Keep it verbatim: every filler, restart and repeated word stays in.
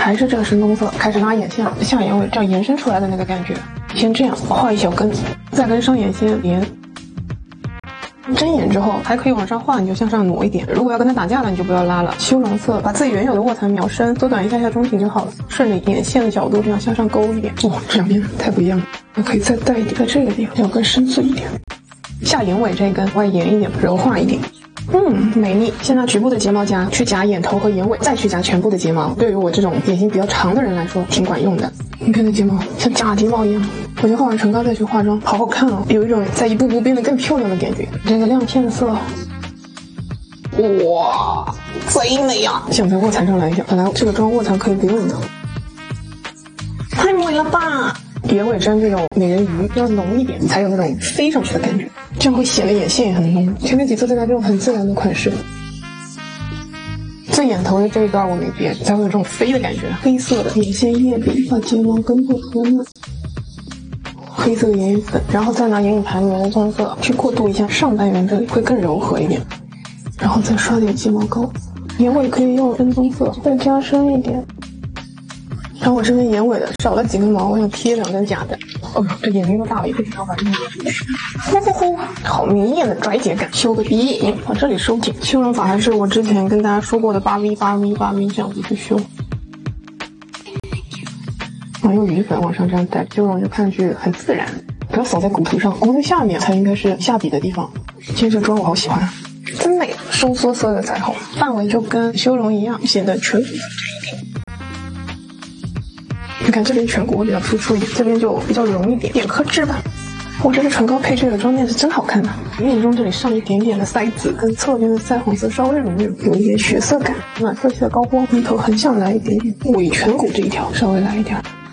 还是这个深棕色，开始拉眼线，下眼尾这样延伸出来的那个感觉。先这样画一小根，再跟上眼线连。睁眼之后还可以往上画，你就向上挪一点。如果要跟它打架了，你就不要拉了。修容色，把自己原有的卧蚕描深，缩短一下下中庭就好了。顺着眼线的角度这样向上勾一点。哦，这两边太不一样了，我可以再带一点，在这个地方要更深邃一点。下眼尾这一根外延一点，柔化一点。嗯，美丽。先拿局部的睫毛夹去夹眼头和眼尾，再去夹全部的睫毛。对于我这种眼睛比较长的人来说，挺管用的。你看这睫毛像假睫毛一样。我就画完唇膏再去化妆，好好看哦，有一种在一步步变得更漂亮的感觉。这个亮片色，哇，贼美啊！想在卧蚕上来一下，本来这个妆卧蚕可以不用的，太美了吧！眼尾针这种美人鱼要浓一点，才有那种飞上去的感觉，这样会显得眼线也很浓。前面几次再拿这种很自然的款式。最眼头的这一段我没变，才会有这种飞的感觉。黑色的眼线叶笔，把睫毛根部涂满。黑色的眼影粉，然后再拿眼影盘里面的棕色去过渡一下上半圆，这里会更柔和一点。然后再刷点睫毛膏，眼尾可以用深棕色再加深一点。然后我这边眼尾的少了几根毛，我想贴两根假的。哦，这眼睛都大了一倍，然后把这个呼呼呼，好明艳的拽姐感。修个鼻影，把这里收紧。修容法还是我之前跟大家说过的八 V 八 V 八 V 这样子去修。然后用鱼粉往上这样带，修容就看上去很自然，不要扫在骨头上，骨头下面才应该是下笔的地方。今天这妆我好喜欢，真美！收缩色的彩虹，范围就跟修容一样，显得颧骨这一点。你看这边颧骨会比较突出一点，这边就比较融一点，点颗痣吧。我这个唇膏配这个妆面是真好看的，眼中这里上一点点的腮紫，跟侧边的腮红色稍微融一融，有一点血色感。暖色系的高光，眉头横向来一点点，尾颧骨这一条稍微来一点。